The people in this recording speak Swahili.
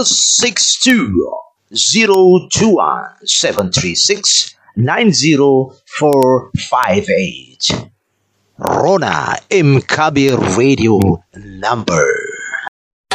+62 021 736 90458. Rona Mkabi Radio number.